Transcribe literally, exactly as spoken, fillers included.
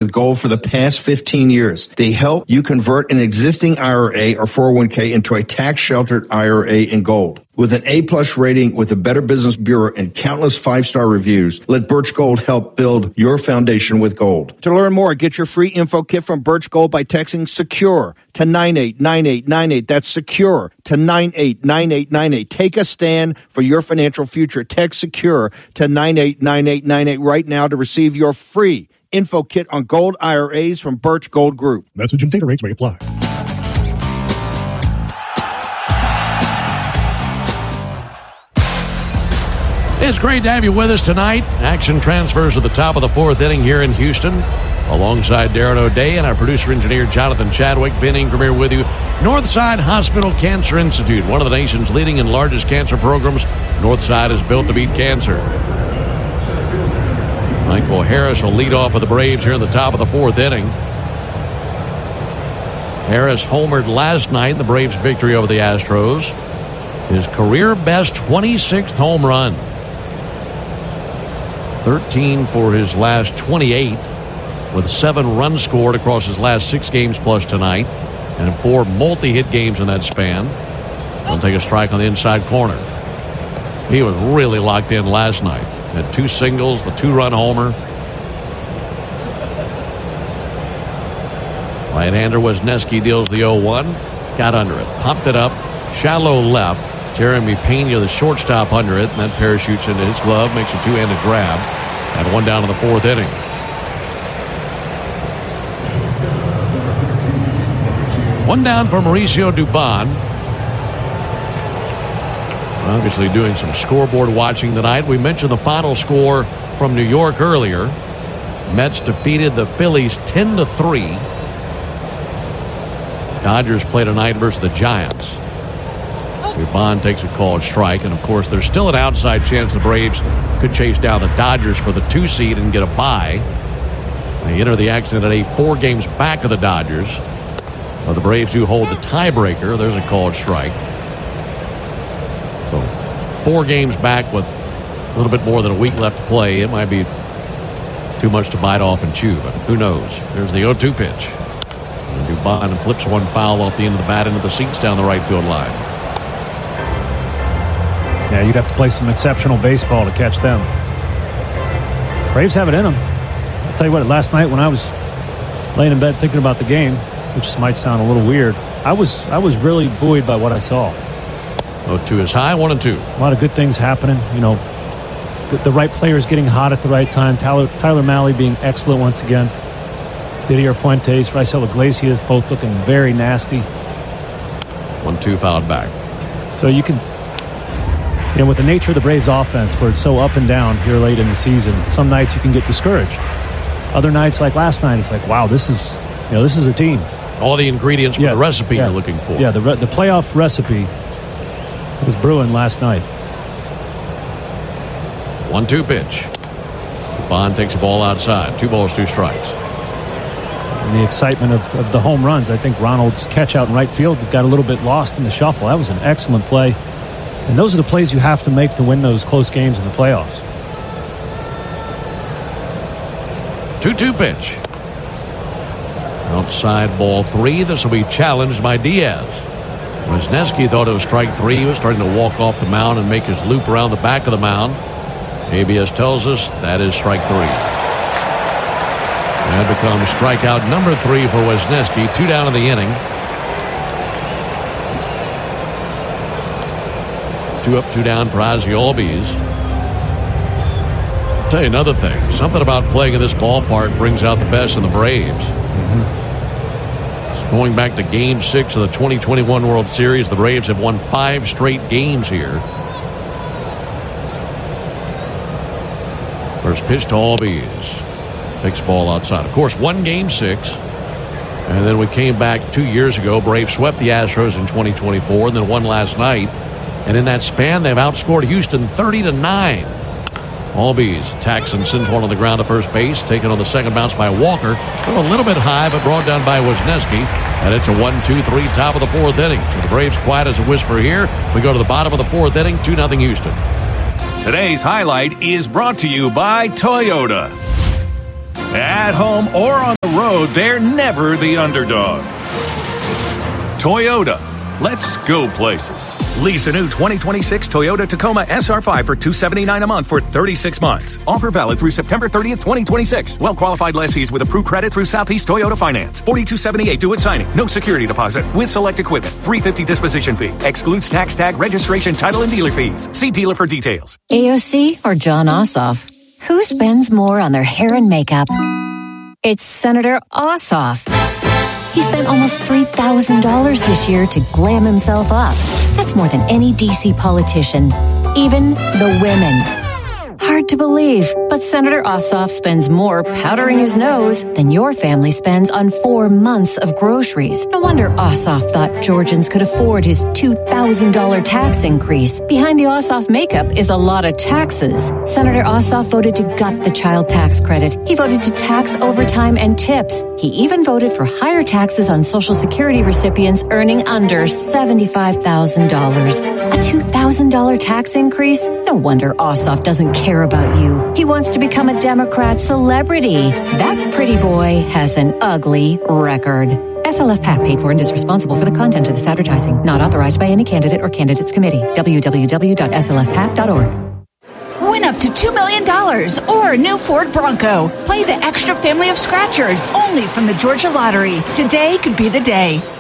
with Gold for the past fifteen years. They help you convert an existing I R A or four oh one k into a tax-sheltered I R A in Gold. With an A-plus rating with the Better Business Bureau and countless five-star reviews, let Birch Gold help build your foundation with gold. To learn more, get your free info kit from Birch Gold by texting SECURE to nine eight nine eight nine eight. That's SECURE to nine eight nine eight nine eight. Take a stand for your financial future. Text SECURE to nine eight nine eight nine eight right now to receive your free info kit on gold I R As from Birch Gold Group. Message and data rates may apply. It's great to have you with us tonight. Action transfers to the top of the fourth inning here in Houston. Alongside Darren O'Day and our producer-engineer Jonathan Chadwick, Ben Ingram here with you. Northside Hospital Cancer Institute, one of the nation's leading and largest cancer programs. Northside is built to beat cancer. Michael Harris will lead off with the Braves here in the top of the fourth inning. Harris homered last night in the Braves' victory over the Astros. His career best twenty-sixth home run. thirteen for his last twenty-eight, with seven runs scored across his last six games plus tonight, and four multi-hit games in that span. He'll take a strike on the inside corner. He was really locked in last night. Had two singles, the two-run homer. Right-hander Wisniewski deals the oh one. Got under it. Popped it up. Shallow left. Jeremy Pena, the shortstop, under it. And that parachutes into his glove. Makes a two-handed grab. And one down in the fourth inning. One down for Mauricio Dubon. Obviously doing some scoreboard watching tonight. We mentioned the final score from New York earlier. Mets defeated the Phillies ten to three. Dodgers play tonight versus the Giants. Dubon takes a called strike, and of course there's still an outside chance the Braves could chase down the Dodgers for the two seed and get a bye. They enter the action today four games back of the Dodgers. Well, the Braves do hold the tiebreaker. There's a called strike. So four games back with a little bit more than a week left to play. It might be too much to bite off and chew, but who knows. There's the oh two pitch. And Dubon flips one foul off the end of the bat into the seats down the right field line. Yeah, you'd have to play some exceptional baseball to catch them. Braves have it in them. I'll tell you what, last night when I was laying in bed thinking about the game, which might sound a little weird, I was I was really buoyed by what I saw. oh two is high, one and two. A lot of good things happening. You know, the, the right players getting hot at the right time. Tyler, Tyler Mahle being excellent once again. Didier Fuentes, Raisel Iglesias, both looking very nasty. one two fouled back. So you can, you know, with the nature of the Braves offense, where it's so up and down here late in the season, some nights you can get discouraged. Other nights, like last night, it's like, wow, this is, you know, this is a team. All the ingredients for yeah, the recipe yeah, you're looking for. Yeah, the re- the playoff recipe was brewing last night. one two pitch. Bond takes the ball outside. Two balls, two strikes. And the excitement of, of the home runs. I think Ronald's catch out in right field got a little bit lost in the shuffle. That was an excellent play. And those are the plays you have to make to win those close games in the playoffs. two two pitch. Outside ball three. This will be challenged by Diaz. Wisniewski thought it was strike three. He was starting to walk off the mound and make his loop around the back of the mound. A B S tells us that is strike three. That becomes strikeout number three for Wisniewski. Two down in the inning. Two up, two down for Ozzie Albies. I'll tell you another thing. Something about playing in this ballpark brings out the best in the Braves. Mm-hmm. Going back to Game six of the twenty twenty-one World Series, the Braves have won five straight games here. First pitch to Albies. Takes the ball outside. Of course, one Game six. And then we came back two years ago. Braves swept the Astros in twenty twenty-four and then won last night. And in that span, they've outscored Houston thirty to nine. Albies attacks and sends one on the ground to first base. Taken on the second bounce by Walker. A little bit high, but brought down by Wisniewski. And it's a one two three top of the fourth inning. So the Braves quiet as a whisper here. We go to the bottom of the fourth inning. two nothing Houston. Today's highlight is brought to you by Toyota. At home or on the road, they're never the underdog. Toyota. Let's go places. Lease a new twenty twenty-six Toyota Tacoma S R five for two hundred seventy-nine dollars a month for thirty-six months. Offer valid through September thirtieth, twenty twenty-six. Well-qualified lessees with approved credit through Southeast Toyota Finance. forty-two seventy-eight due at signing. No security deposit with select equipment. three hundred fifty dollars disposition fee. Excludes tax tag, registration, title, and dealer fees. See dealer for details. A O C or John Ossoff? Who spends more on their hair and makeup? It's Senator Ossoff. He spent almost three thousand dollars this year to glam himself up. That's more than any D C politician, even the women. Hard to believe, but Senator Ossoff spends more powdering his nose than your family spends on four months of groceries. No wonder Ossoff thought Georgians could afford his two thousand dollars tax increase. Behind the Ossoff makeup is a lot of taxes. Senator Ossoff voted to gut the child tax credit. He voted to tax overtime and tips. He even voted for higher taxes on Social Security recipients earning under seventy-five thousand dollars. A two thousand dollars tax increase? No wonder Ossoff doesn't care about you. He wants to become a Democrat celebrity. That pretty boy has an ugly record. S L F PAC paid for and is responsible for the content of this advertising. Not authorized by any candidate or candidates committee. w w w dot s l f pac dot org. Win up to two million dollars or a new Ford Bronco. Play the extra family of scratchers only from the Georgia Lottery. Today could be the day.